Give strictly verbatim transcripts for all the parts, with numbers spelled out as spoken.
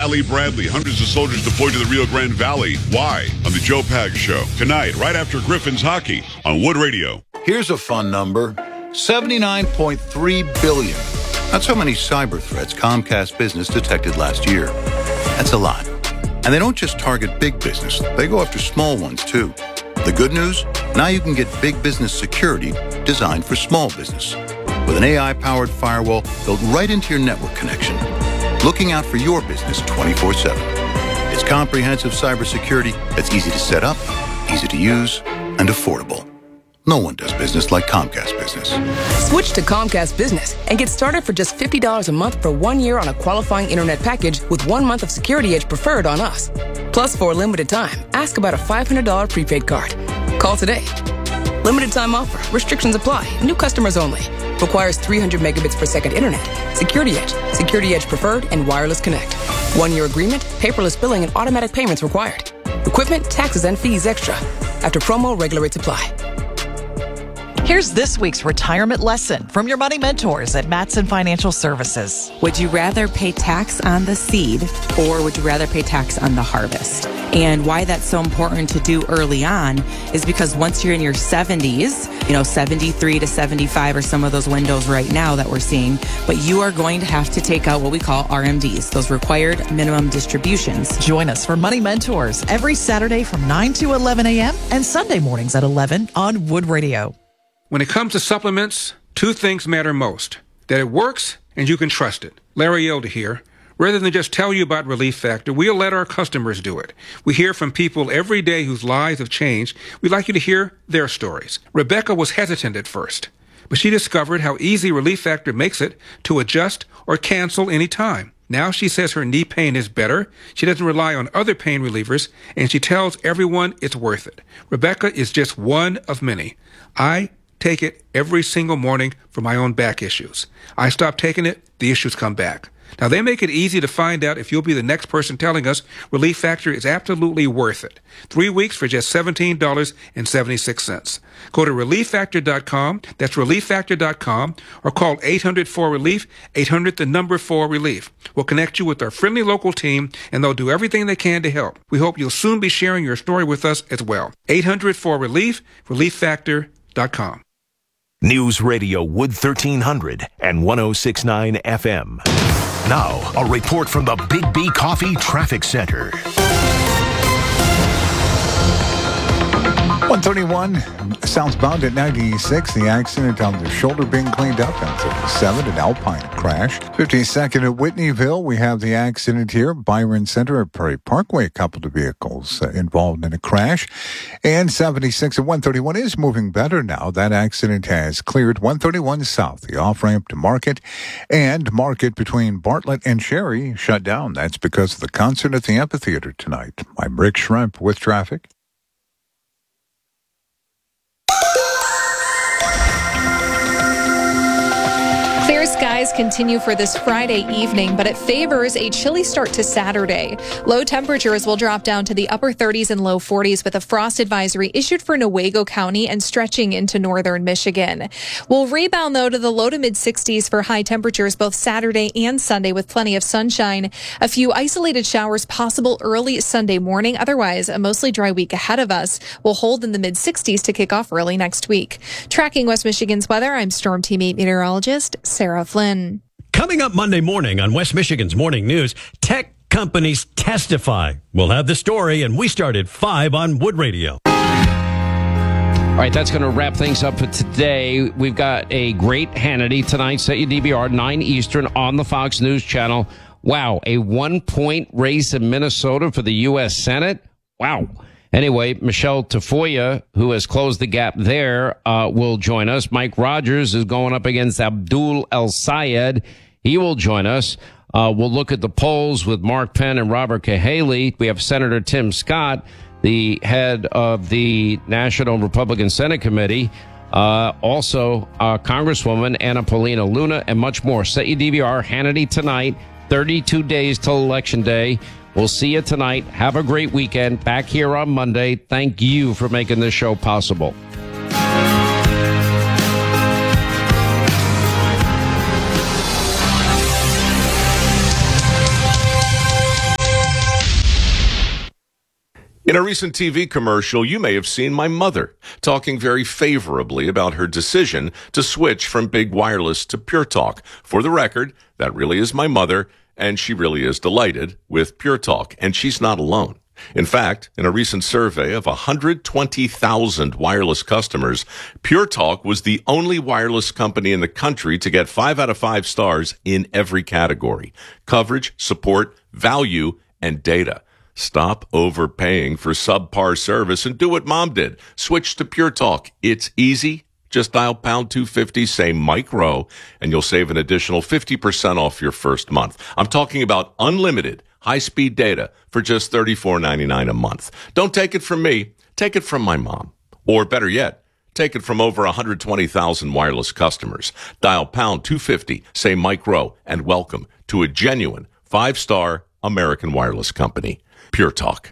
Ali Bradley. Hundreds of soldiers deployed to the Rio Grande Valley. Why? On the Joe Pags Show. Tonight, right after Griffin's Hockey on Wood Radio. Here's a fun number. seventy-nine point three billion. That's how many cyber threats Comcast Business detected last year. That's a lot. And they don't just target big business. They go after small ones, too. The good news? Now you can get big business security designed for small business. With an A I-powered firewall built right into your network connection. Looking out for your business twenty-four seven. It's comprehensive cybersecurity that's easy to set up, easy to use, and affordable. No one does business like Comcast Business. Switch to Comcast Business and get started for just fifty dollars a month for one year on a qualifying internet package with one month of Security Edge preferred on us. Plus, for a limited time, ask about a five hundred dollars prepaid card. Call today. Limited time offer. Restrictions apply. New customers only. Requires three hundred megabits per second internet. Security Edge. Security Edge preferred and wireless connect. One-year agreement, paperless billing, and automatic payments required. Equipment, taxes, and fees extra. After promo, regular rates apply. Here's this week's retirement lesson from your money mentors at Matson Financial Services. Would you rather pay tax on the seed or would you rather pay tax on the harvest? And why that's so important to do early on is because once you're in your seventies, you know, seventy-three to seventy-five are some of those windows right now that we're seeing, but you are going to have to take out what we call R M Ds, those required minimum distributions. Join us for Money Mentors every Saturday from nine to eleven a.m. and Sunday mornings at eleven on Wood Radio. When it comes to supplements, two things matter most. That it works and you can trust it. Larry Elder here. Rather than just tell you about Relief Factor, we'll let our customers do it. We hear from people every day whose lives have changed. We'd like you to hear their stories. Rebecca was hesitant at first, but she discovered how easy Relief Factor makes it to adjust or cancel any time. Now she says her knee pain is better, she doesn't rely on other pain relievers, and she tells everyone it's worth it. Rebecca is just one of many. I take it every single morning for my own back issues. I stop taking it, the issues come back. Now, they make it easy to find out if you'll be the next person telling us Relief Factor is absolutely worth it. Three weeks for just seventeen dollars and seventy-six cents. Go to relief factor dot com, that's relief factor dot com, or call eight hundred four relief, eight hundred the number four relief. We'll connect you with our friendly local team, and they'll do everything they can to help. We hope you'll soon be sharing your story with us as well. eight hundred four relief, relief factor dot com. News Radio Wood thirteen hundred and one oh six point nine F M. Now, a report from the Big B Coffee Traffic Center. one thirty-one, southbound at ninety-six. The accident on the shoulder being cleaned up. On thirty-seven, an Alpine crash. fifty-second at Whitneyville, we have the accident here. Byron Center at Prairie Parkway, a couple of vehicles uh, involved in a crash. And seventy-six at one thirty-one is moving better now. That accident has cleared. one thirty-one south, the off-ramp to Market. And Market between Bartlett and Sherry shut down. That's because of the concert at the amphitheater tonight. I'm Rick Shrimp with traffic. Clear skies continue for this Friday evening, but it favors a chilly start to Saturday. Low temperatures will drop down to the upper thirties and low forties with a frost advisory issued for Newaygo County and stretching into northern Michigan. We'll rebound, though, to the low to mid sixties for high temperatures both Saturday and Sunday with plenty of sunshine. A few isolated showers possible early Sunday morning. Otherwise, a mostly dry week ahead of us. We'll hold in the mid sixties to kick off early next week. Tracking West Michigan's weather, I'm Storm Team eight meteorologist Sarah Flynn. Coming up Monday morning on West Michigan's Morning News, tech companies testify. We'll have the story, and we start at five on Wood Radio. All right, that's going to wrap things up for today. We've got a great Hannity tonight, set your D V R, nine Eastern on the Fox News Channel. Wow, a one-point race in Minnesota for the U S Senate? Wow. Anyway, Michelle Tafoya, who has closed the gap there, uh, will join us. Mike Rogers is going up against Abdul El-Sayed. He will join us. Uh, we'll look at the polls with Mark Penn and Robert Cahaley. We have Senator Tim Scott, the head of the National Republican Senate Committee. Uh, also, uh, Congresswoman Anna Paulina Luna, and much more. Set your D V R, Hannity tonight, thirty-two days till Election Day. We'll see you tonight. Have a great weekend. Back here on Monday. Thank you for making this show possible. In a recent T V commercial, you may have seen my mother talking very favorably about her decision to switch from Big Wireless to Pure Talk. For the record, that really is my mother, and she really is delighted with Pure Talk, and she's not alone. In fact, in a recent survey of one hundred twenty thousand wireless customers, Pure Talk was the only wireless company in the country to get five out of five stars in every category: coverage, support, value, and data. Stop overpaying for subpar service and do what Mom did. Switch to Pure Talk. It's easy. Just dial pound two fifty, say Mike Rowe, and you'll save an additional fifty percent off your first month. I'm talking about unlimited high-speed data for just thirty-four ninety-nine a month. Don't take it from me. Take it from my mom. Or better yet, take it from over one hundred twenty thousand wireless customers. Dial pound two fifty, say Mike Rowe, and welcome to a genuine five-star American wireless company. Pure Talk.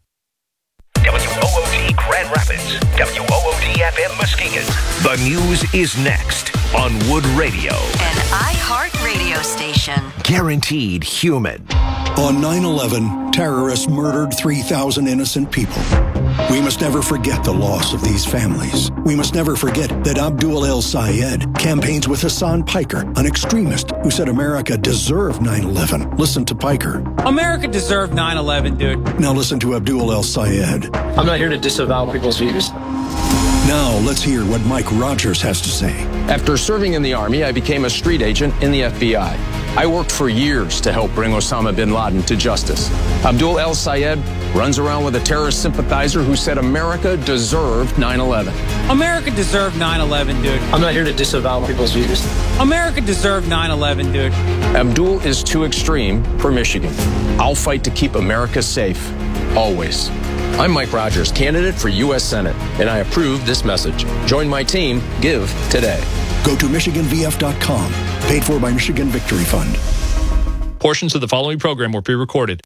W O O D Grand Rapids, W O O D F M Muskegon. The news is next on Wood Radio. An iHeart radio station. Guaranteed human. On nine eleven, terrorists murdered three thousand innocent people. We must never forget the loss of these families. We must never forget that Abdul El Sayed campaigns with Hassan Piker, an extremist who said America deserved nine eleven. Listen to Piker. America deserved nine eleven, dude. Now listen to Abdul El Sayed. I'm not here to disavow people's views. Now let's hear what Mike Rogers has to say. After serving in the Army, I became a street agent in the F B I. I worked for years to help bring Osama bin Laden to justice. Abdul El Sayed runs around with a terrorist sympathizer who said America deserved nine eleven. America deserved nine eleven, dude. I'm not here to disavow people's views. America deserved nine eleven, dude. Abdul is too extreme for Michigan. I'll fight to keep America safe, always. I'm Mike Rogers, candidate for U S Senate, and I approve this message. Join my team. Give today. Go to Michigan V F dot com. Paid for by Michigan Victory Fund. Portions of the following program were pre-recorded.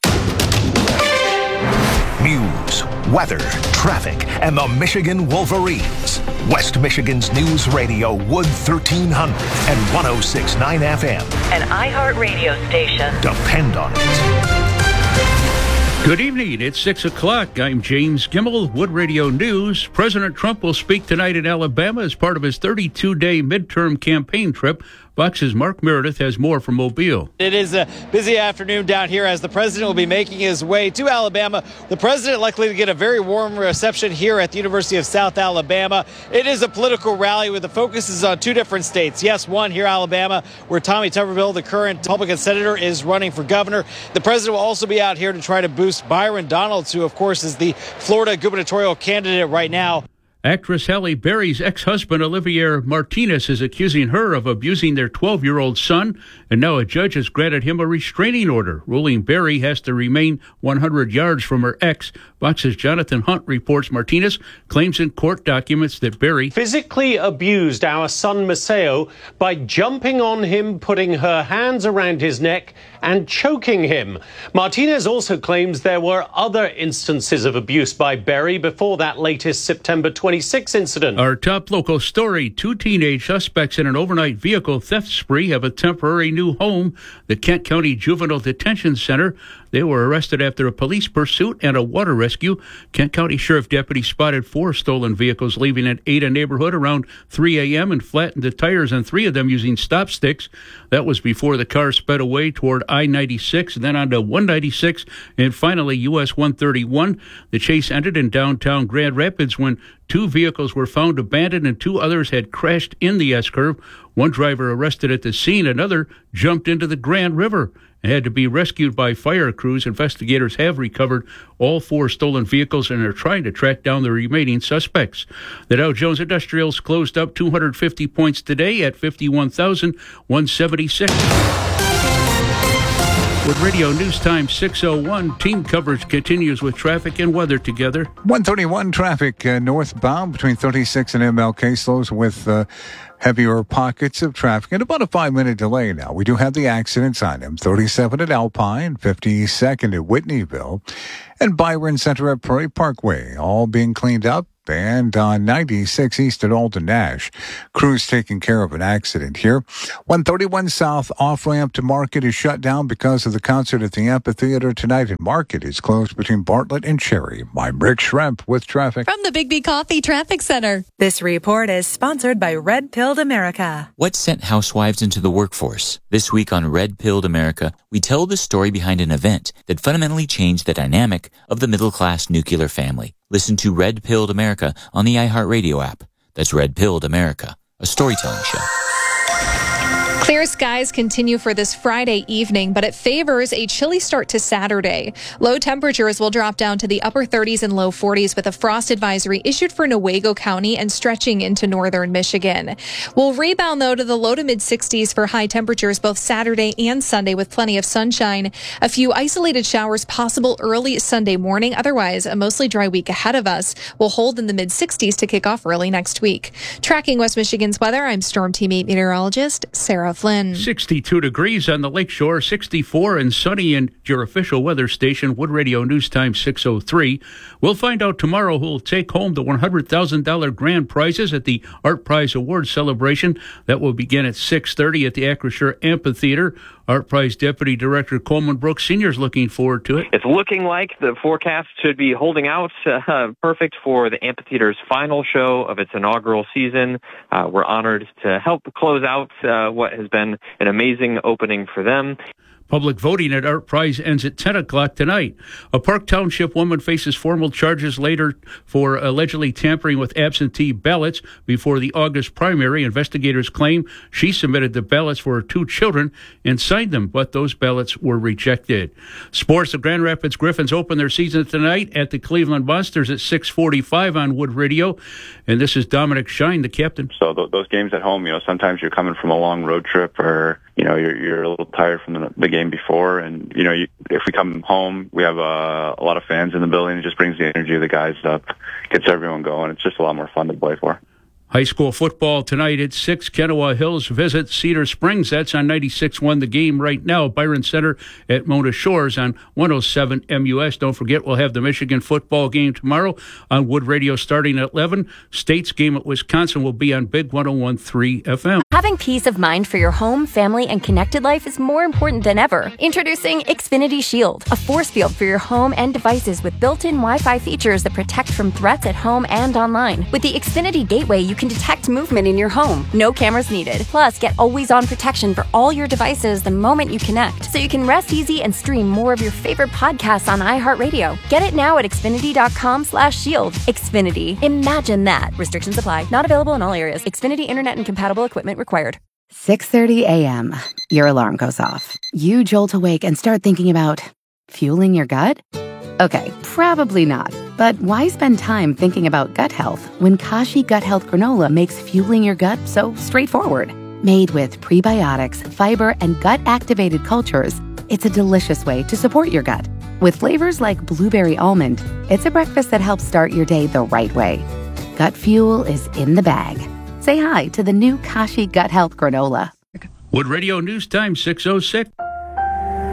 News, weather, traffic, and the Michigan Wolverines. West Michigan's News Radio, Wood thirteen hundred and one oh six point nine F M. An iHeart radio station. Depend on it. Good evening. It's six o'clock. I'm James Gimmel, Wood Radio News. President Trump will speak tonight in Alabama as part of his thirty-two day midterm campaign trip. Fox's Mark Meredith has more from Mobile. It is a busy afternoon down here as the president will be making his way to Alabama. The president likely to get a very warm reception here at the University of South Alabama. It is a political rally where the focus is on two different states. Yes, one here, Alabama, where Tommy Tuberville, the current Republican senator, is running for governor. The president will also be out here to try to boost Byron Donalds, who, of course, is the Florida gubernatorial candidate right now. Actress Halle Berry's ex-husband, Olivier Martinez, is accusing her of abusing their twelve-year-old son, and now a judge has granted him a restraining order, ruling Berry has to remain one hundred yards from her ex. Fox's Jonathan Hunt reports Martinez claims in court documents that Berry physically abused our son Maceo by jumping on him, putting her hands around his neck, and choking him. Martinez also claims there were other instances of abuse by Berry before that latest September twenty-sixth incident. Our top local story, two teenage suspects in an overnight vehicle theft spree have a temporary new home, the Kent County Juvenile Detention Center. They were arrested after a police pursuit and a water rescue. Kent County Sheriff deputies spotted four stolen vehicles leaving an Ada neighborhood around three a.m. and flattened the tires on three of them using stop sticks. That was before the car sped away toward I ninety-six, then onto one ninety-six, and finally U S one thirty-one. The chase ended in downtown Grand Rapids when two vehicles were found abandoned and two others had crashed in the S-curve. One driver arrested at the scene. Another jumped into the Grand River and had to be rescued by fire crews. Investigators have recovered all four stolen vehicles and are trying to track down the remaining suspects. The Dow Jones Industrials closed up two hundred fifty points today at fifty-one thousand one hundred seventy-six. With Radio News Time six oh one, team coverage continues with traffic and weather together. one thirty-one traffic uh, northbound between thirty-six and M L K slows with uh, heavier pockets of traffic and about a five-minute delay now. We do have the accidents on M thirty-seven at Alpine, fifty-second at Whitneyville, and Byron Center at Prairie Parkway, all being cleaned up. and on ninety-six east at Alton Nash. Crews taking care of an accident here. one thirty-one South off-ramp to Market is shut down because of the concert at the amphitheater tonight, and Market is closed between Bartlett and Cherry. I'm Rick Schremp with traffic. From the Big B Coffee Traffic Center. This report is sponsored by Red Pilled America. What sent housewives into the workforce? This week on Red Pilled America, we tell the story behind an event that fundamentally changed the dynamic of the middle-class nuclear family. Listen to Red Pilled America on the iHeartRadio app. That's Red Pilled America, a storytelling show. Clear skies continue for this Friday evening, but it favors a chilly start to Saturday. Low temperatures will drop down to the upper thirties and low forties with a frost advisory issued for Newaygo County and stretching into northern Michigan. We'll rebound, though, to the low to mid sixties for high temperatures both Saturday and Sunday with plenty of sunshine. A few isolated showers possible early Sunday morning. Otherwise, a mostly dry week ahead of us will hold in the mid sixties to kick off early next week. Tracking West Michigan's weather, I'm Storm Team eight meteorologist Sarah Flynn. sixty-two degrees on the lakeshore, sixty-four and sunny in your official weather station, Wood Radio News Time six oh three. We'll find out tomorrow who will take home the one hundred thousand dollars grand prizes at the Art Prize Awards celebration. That will begin at six thirty at the Acrisure Amphitheater. Art Prize Deputy Director Coleman Brooks Senior is looking forward to it. It's looking like the forecast should be holding out. Uh, perfect for the amphitheater's final show of its inaugural season. Uh, we're honored to help close out uh, what has been an amazing opening for them. Public voting at Art Prize ends at ten o'clock tonight. A Park Township woman faces formal charges later for allegedly tampering with absentee ballots before the August primary. Investigators claim she submitted the ballots for her two children and signed them, but those ballots were rejected. Sports, the Grand Rapids Griffins open their season tonight at the Cleveland Monsters at six forty-five on Wood Radio. And this is Dominic Shine, the captain. So th- those games at home, you know, sometimes you're coming from a long road trip or, you know, you're, you're a little tired from the, the game before, and you know, you, if we come home, we have uh, a lot of fans in the building. It just brings the energy of the guys up, gets everyone going. It's just a lot more fun to play for. High school football tonight at six. Kennewa Hills visit Cedar Springs. That's on ninety-six one The Game right now. Byron Center at Mona Shores on one oh seven M U S. Don't forget, we'll have the Michigan football game tomorrow on Wood Radio starting at eleven. State's game at Wisconsin will be on Big one oh one point three F M. Having peace of mind for your home, family, and connected life is more important than ever. Introducing Xfinity Shield, a force field for your home and devices with built-in Wi-Fi features that protect from threats at home and online. With the Xfinity Gateway, you can detect movement in your home. No cameras needed. Plus, get always-on protection for all your devices the moment you connect, so you can rest easy and stream more of your favorite podcasts on iHeartRadio. Get it now at Xfinity.com slash shield. Xfinity. Imagine that. Restrictions apply. Not available in all areas. Xfinity Internet and compatible equipment required. six thirty a.m. Your alarm goes off. You jolt awake and start thinking about fueling your gut? Okay, probably not. But why spend time thinking about gut health when Kashi Gut Health Granola makes fueling your gut so straightforward? Made with prebiotics, fiber, and gut-activated cultures, it's a delicious way to support your gut. With flavors like blueberry almond, it's a breakfast that helps start your day the right way. Gut fuel is in the bag. Say hi to the new Kashi Gut Health Granola. Wood Radio News Time six oh six.